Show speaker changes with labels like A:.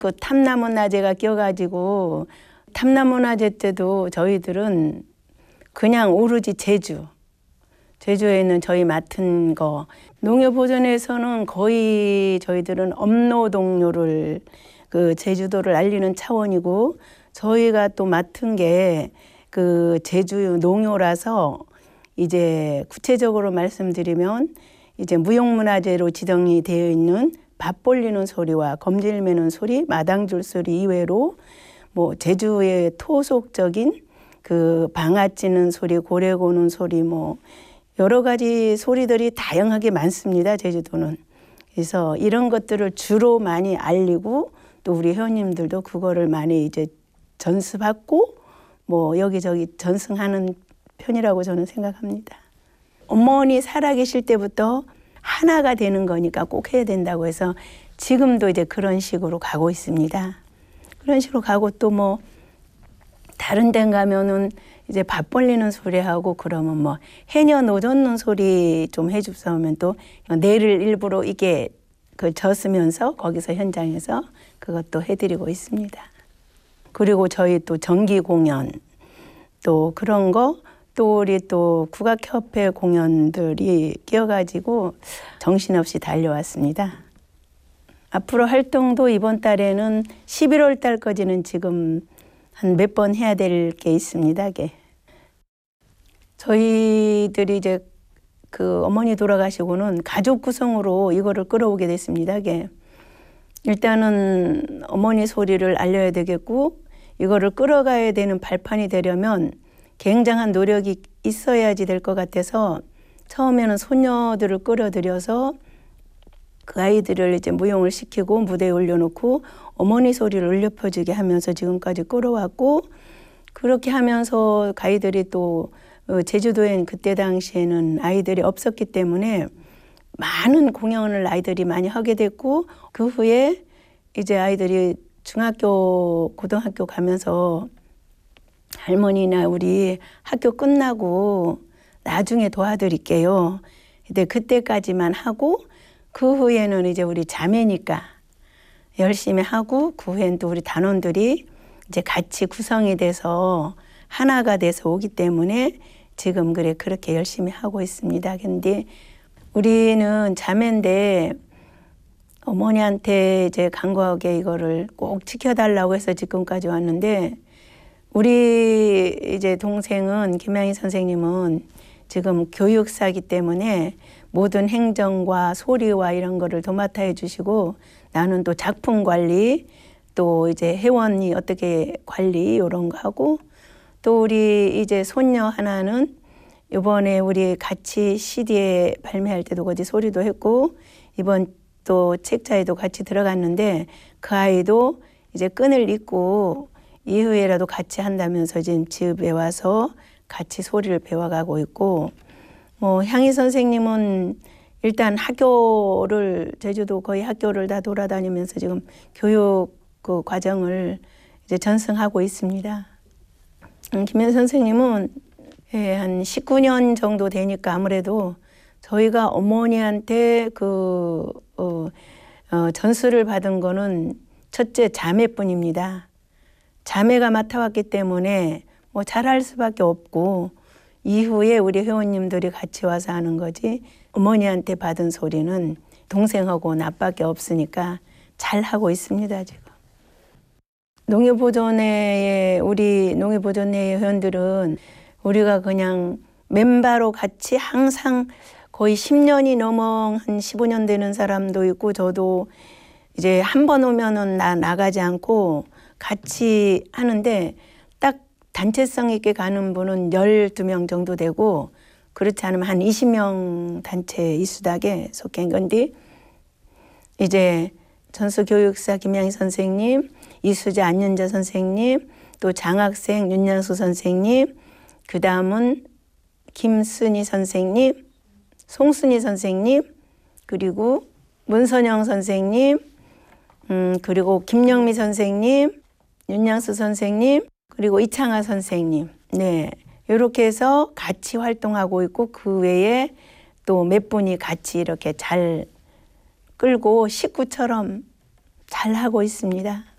A: 그 탐나무나제가 껴가지고 탐나무나제 때도 저희들은 그냥 오로지 제주에 있는 저희 맡은 거 농협보전에서는 거의 저희들은 업노동료를 그 제주도를 알리는 차원이고 저희가 또 맡은 게 그 제주 농요라서 이제 구체적으로 말씀드리면 이제 무형문화재로 지정이 되어 있는 밥 벌리는 소리와 검질 매는 소리, 마당줄 소리 이외로 뭐 제주의 토속적인 그 방아 찌는 소리, 고래 고는 소리 뭐 여러 가지 소리들이 다양하게 많습니다. 제주도는. 그래서 이런 것들을 주로 많이 알리고 또 우리 회원님들도 그거를 많이 이제 전수받고 뭐 여기저기 전승하는 편이라고 저는 생각합니다. 어머니 살아계실 때부터 하나가 되는 거니까 꼭 해야 된다고 해서 지금도 이제 그런 식으로 가고 있습니다. 그런 식으로 가고 또 뭐 다른 데 가면은 이제 밥 벌리는 소리 하고 그러면 뭐 해녀 노 젓는 소리 좀 해줍사 하면 또 내를 일부러 이게 그 젓으면서 거기서 현장에서 그것도 해드리고 있습니다. 그리고 저희 또 정기 공연 또 그런 거 또 우리 또 국악협회 공연들이 끼어가지고 정신없이 달려왔습니다. 앞으로 활동도 이번 달에는 11월 달까지는 지금 한 몇 번 해야 될 게 있습니다. 저희들이 이제 그 어머니 돌아가시고는 가족 구성으로 이거를 끌어오게 됐습니다. 일단은 어머니 소리를 알려야 되겠고 이거를 끌어가야 되는 발판이 되려면 굉장한 노력이 있어야지 될 것 같아서 처음에는 손녀들을 끌어들여서 그 아이들을 이제 무용을 시키고 무대에 올려놓고 어머니 소리를 울려 퍼지게 하면서 지금까지 끌어왔고 그렇게 하면서 아이들이 또 제주도엔 그때 당시에는 아이들이 없었기 때문에 많은 공연을 아이들이 많이 하게 됐고 그 후에 이제 아이들이 중학교, 고등학교 가면서 할머니나 우리 학교 끝나고 나중에 도와드릴게요. 근데 그때까지만 하고 그 후에는 이제 우리 자매니까 열심히 하고 그 후엔 또 우리 단원들이 이제 같이 구성이 돼서 하나가 돼서 오기 때문에 지금 그렇게 열심히 하고 있습니다. 근데 우리는 자매인데 어머니한테 이제 간곡하게 이거를 꼭 지켜달라고 해서 지금까지 왔는데 우리 이제 동생은 김양희 선생님은 지금 교육사이기 때문에 모든 행정과 소리와 이런 거를 도맡아 해주시고 나는 또 작품 관리 또 이제 회원이 어떻게 관리 이런 거 하고 또 우리 이제 손녀 하나는 이번에 우리 같이 CD에 발매할 때도 어디 소리도 했고 이번 또 책자에도 같이 들어갔는데 그 아이도 이제 끈을 잇고 이후에라도 같이 한다면서 지금 집에 와서 같이 소리를 배워가고 있고 뭐 향희 선생님은 일단 학교를 제주도 거의 학교를 다 돌아다니면서 지금 교육 그 과정을 이제 전승하고 있습니다. 김현 선생님은 한 19년 정도 되니까 아무래도 저희가 어머니한테 전수를 받은 거는 첫째 자매뿐입니다. 자매가 맡아왔기 때문에 뭐 잘할 수밖에 없고 이후에 우리 회원님들이 같이 와서 하는 거지 어머니한테 받은 소리는 동생하고 나밖에 없으니까 잘하고 있습니다. 지금. 농협보존회의 우리 농협보존회 회원들은 우리가 그냥 멤버로 같이 항상 거의 10년이 넘어 한 15년 되는 사람도 있고 저도 이제 한 번 오면은 나가지 않고 같이 하는데 딱 단체성 있게 가는 분은 12명 정도 되고 그렇지 않으면 한 20명 단체 이수닥에 속한 건데 이제 전수교육사 김양희 선생님, 이수자 안윤자 선생님, 또 장학생 윤양수 선생님, 그 다음은 김순희 선생님, 송순희 선생님, 그리고 문선영 선생님, 그리고 김영미 선생님, 윤양수 선생님, 그리고 이창하 선생님. 네, 이렇게 해서 같이 활동하고 있고 그 외에 또 몇 분이 같이 이렇게 잘 끌고 식구처럼 잘 하고 있습니다.